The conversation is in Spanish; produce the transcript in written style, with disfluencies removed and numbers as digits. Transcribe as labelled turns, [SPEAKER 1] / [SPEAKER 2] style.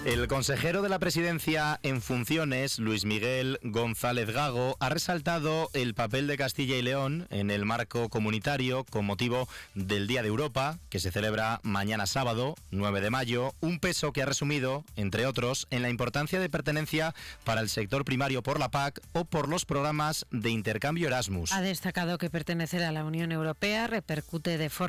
[SPEAKER 1] El consejero de la Presidencia en funciones, Luis Miguel González Gago, ha resaltado el papel de Castilla y León en el marco comunitario con motivo del Día de Europa, que se celebra mañana sábado, 9 de mayo, un peso que ha resumido, entre otros, en la importancia de pertenencia para el sector primario por la PAC o por los programas de intercambio Erasmus.
[SPEAKER 2] Ha destacado que pertenecer a la Unión Europea repercute de forma